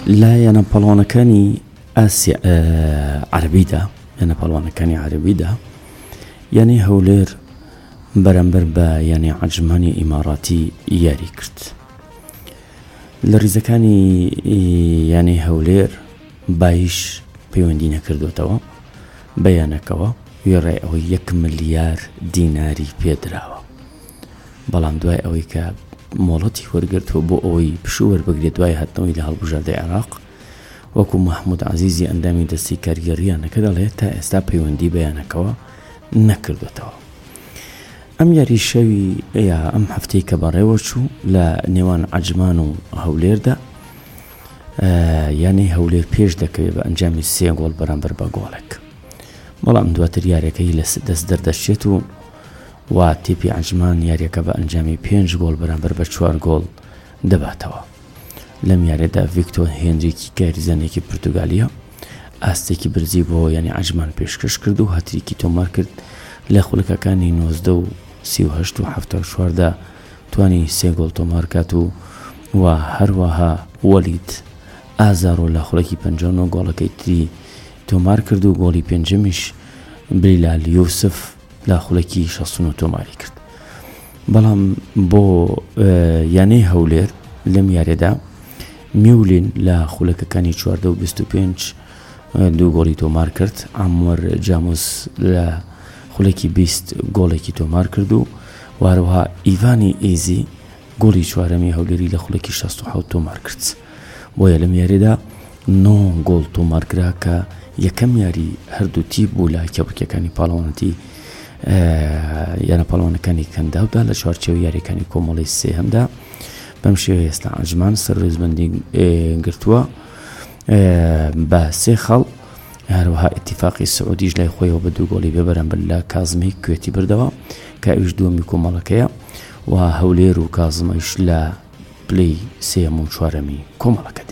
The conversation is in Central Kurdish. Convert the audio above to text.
لا یانە پەڵوانەکانی ئاسیا عەرەبیدا یانە پەڵوانەکانی عەرەبیدا یعنی هەولێر بەرامبەر بە یعنی عەجمانی ئیماڕاتی یاری کرد لە ڕیزەکانی یعنی هەولێر بايش پەیوەندی نەکردوێتەوە بەیانەکەوە وێڕای ئەوەی 1 ملیار دیناری پێدراوە بەڵام دوای ئەوەی کە مۆڵەتی وەرگرتووە بۆ ئەوەی پشوو وەربگرێت دوای هاتنەوەی لە هەڵبژاردەی عێراق وەکو محمود عەزیزی ئەندامی دەستی کاریگەریانەکە دەڵێت تا ئێستا پەیوەندی بەیانەکەوە نەکردوێتەوە ئەم یاری شەوی یا ئەم هەفتەی کە بەڕێوە چوو لە نێوان عەجمان و هەولێردا یعنی هەولێر پێش دەکەوێت بە ئەنجامی 3 گۆڵ بەرامبەر بە گۆڵێک بەڵام دواتر یاریەکەی لە دەست دەردەچێت و تیپی عەجمان یاریەکە بە ئەنجامی 5 گۆڵ بەرامبەر بە 4 گۆڵ دەباتەوە لەم یاریەدا ڤیکتۆر هێنریکی کاریزانێکی پورتوگالیا ئاستێکی برزی بۆ یعنی عەجمان پێشکەش کرد و هاتریکی تۆمار کرد لە خولەکەکانی 19 و 38 و 74دا توانی 3 گۆڵ تۆمار کات و هەروەها وەلید ئازارۆ لە خولەکی 59 گۆڵەکەی تری تۆمار کرد و گۆڵی پێنجەمیش بلیلال یوسف لە خولەکی 69 تۆماری کرد بەڵام بۆ یانەی هەولێر لەم یاریەدا میولین لە خولەکەکانی 14 و 25 2 گۆڵی تۆمار کرد ئاموەر جاموس لە خولەکی 20 گۆڵێکی تۆمار کرد و هەروەها ئیڤانی ئێزی گۆڵی چوارەمی هەولێری لە خولەکی 67 تۆمار کرد بۆیە لەم یاریەدا 9 گۆڵ تۆمارکرا کە یەکەم یاری هەردوو تیپ بوو لە کەبکەکانی پاڵەوانەتی یانە پاڵەوانەکانی کەنداودا لە چوارچێوە یاریەکانی کۆمەڵی سێهەمدا بەم شێوە ئێستا عەجمان سەرڕێزبەندی گرتووە بە 3 خەڵ هەروەها ئیتیفاقی سعودیش لای خۆیەوە بە 2 گۆڵی بێ بەرامبەر لە کازمی کوێتی بردەوە کە ئەویش دووەمی کۆمەڵەکەیە و هەولێر و کازمەش لە پلەی سێهەم و چوارەمی کۆمەڵەکە